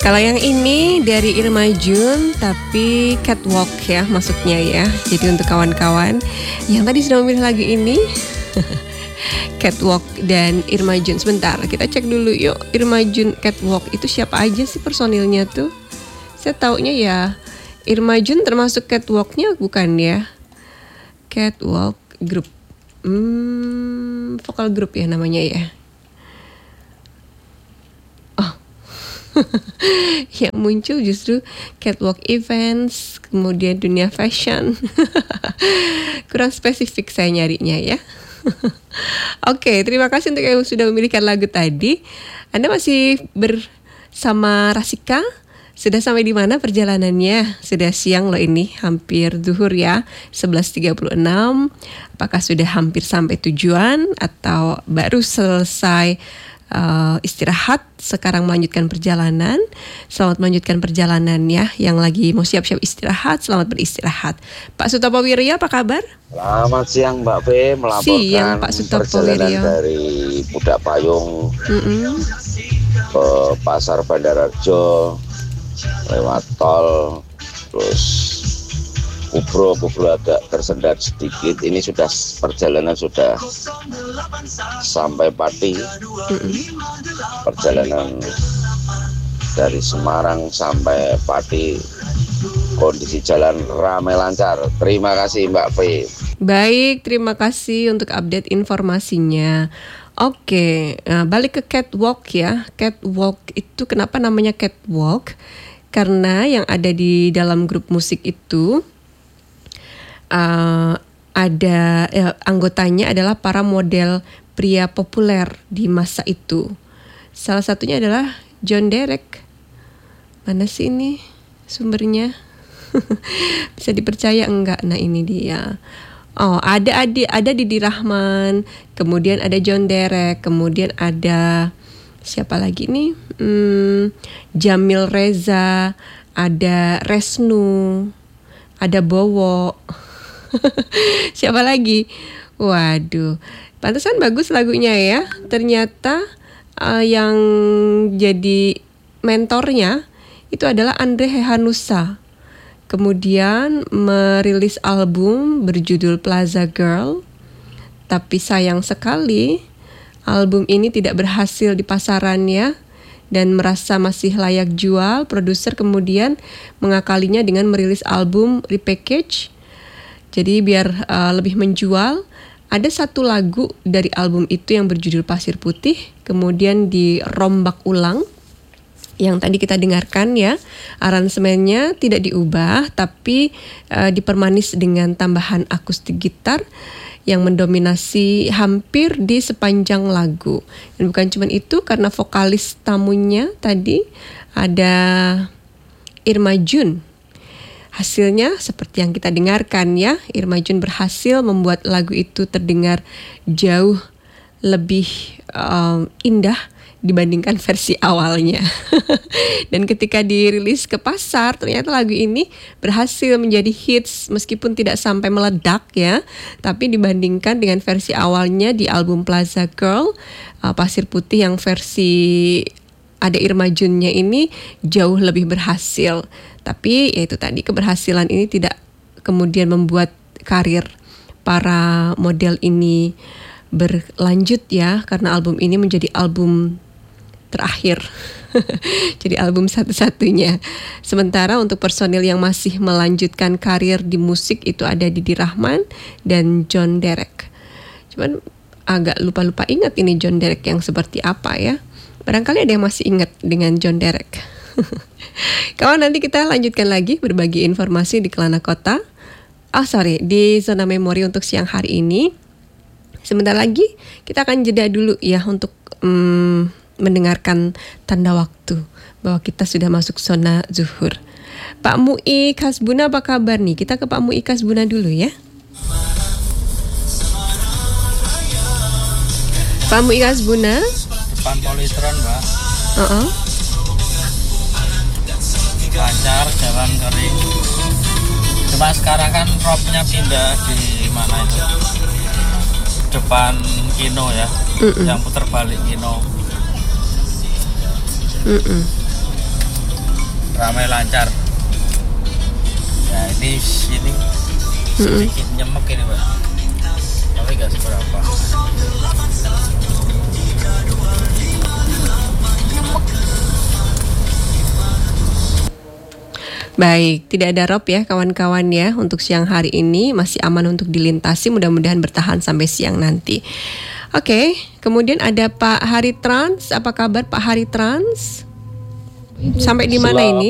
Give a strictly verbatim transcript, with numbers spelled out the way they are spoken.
Kalau yang ini dari Irma Jun, tapi catwalk ya maksudnya ya. Jadi untuk kawan-kawan yang tadi sudah memilih lagu ini, catwalk dan Irma Jun. Sebentar, kita cek dulu yuk. Irma Jun catwalk itu siapa aja sih personilnya tuh? Saya taunya ya Irma Jun termasuk catwalknya bukan ya? Catwalk group, hmm, vokal grup ya namanya ya. Yang muncul justru catwalk events, kemudian dunia fashion. Kurang spesifik saya nyarinya ya. Oke, terima kasih untuk yang sudah memilihkan lagu tadi. Anda masih bersama Rasika. Sudah sampai di mana perjalanannya? Sudah siang loh ini, hampir zuhur ya, sebelas tiga puluh enam. Apakah sudah hampir sampai tujuan atau baru selesai Uh, istirahat, sekarang melanjutkan perjalanan? Selamat melanjutkan perjalanan ya. Yang lagi mau siap-siap istirahat, selamat beristirahat. Pak Sutopo Wiryo, apa kabar? Selamat siang Mbak P, melaporkan siang, Pak Sutopo perjalanan Wiryo. dari Pudak Payung Mm-mm. ke Pasar Bandararjo lewat tol, terus Kubro, Kubro agak tersendat sedikit. Ini sudah perjalanan sudah sampai Pati. Mm-mm. Perjalanan dari Semarang sampai Pati, kondisi jalan ramai lancar. Terima kasih Mbak P. Baik, terima kasih untuk update informasinya. Oke, nah balik ke catwalk ya. Catwalk itu kenapa namanya catwalk? Karena yang ada di dalam grup musik itu Uh, ada eh, anggotanya adalah para model pria populer di masa itu. Salah satunya adalah John Derek. Mana sih ini sumbernya? Bisa dipercaya enggak? Nah ini dia. Oh ada ada ada Didi Rahman, kemudian ada John Derek, kemudian ada siapa lagi nih? Hmm, Jamil Reza, ada Resnu, ada Bowo. Siapa lagi? Waduh, pantesan bagus lagunya ya. Ternyata uh, yang jadi mentornya itu adalah Andre Hehanussa. Kemudian merilis album berjudul Plaza Girl. Tapi sayang sekali album ini tidak berhasil di pasarannya dan merasa masih layak jual. Produser kemudian mengakalinya dengan merilis album repackage. Jadi biar uh, lebih menjual, ada satu lagu dari album itu yang berjudul Pasir Putih, kemudian dirombak ulang, yang tadi kita dengarkan ya, aransemennya tidak diubah, tapi uh, dipermanis dengan tambahan akustik gitar yang mendominasi hampir di sepanjang lagu. Dan bukan cuma itu, karena vokalis tamunya tadi ada Irma Jun. Hasilnya seperti yang kita dengarkan ya, Irma Jun berhasil membuat lagu itu terdengar jauh lebih um, indah dibandingkan versi awalnya. Dan ketika dirilis ke pasar, ternyata lagu ini berhasil menjadi hits meskipun tidak sampai meledak ya. Tapi dibandingkan dengan versi awalnya di album Plaza Girl, uh, Pasir Putih yang versi ada Irma Junnya ini jauh lebih berhasil. Tapi ya itu tadi, keberhasilan ini tidak kemudian membuat karir para model ini berlanjut ya, karena album ini menjadi album terakhir. Jadi album satu-satunya. Sementara untuk personil yang masih melanjutkan karir di musik itu ada Didi Rahman dan John Derek. Cuman agak lupa-lupa ingat ini John Derek yang seperti apa ya. Barangkali ada yang masih ingat dengan John Derek. Kawan, nanti kita lanjutkan lagi berbagi informasi di Kelana Kota. Oh sorry, di Zona Memori untuk siang hari ini. Sebentar lagi kita akan jeda dulu ya untuk um, mendengarkan tanda waktu bahwa kita sudah masuk zona zuhur. Pak Mui Kasbuna, apa kabar nih? Kita ke Pak Mui Kasbuna dulu ya. Pak Mui Kasbuna. Depan Politron, Mbak. Uh-uh. Lancar, jalan kering. Cuma sekarang kan robnya pindah di mana itu? Depan Kino ya. Mm-mm. Yang putar balik Kino. Mm-mm. ramai lancar. Ya ini sini sedikit nyemek ini Pak, tapi nggak seberapa. Baik, tidak ada rob ya kawan-kawan ya untuk siang hari ini, masih aman untuk dilintasi, mudah-mudahan bertahan sampai siang nanti. Oke, kemudian ada Pak Hari Trans, apa kabar Pak Hari Trans? Sampai di mana Selamat ini?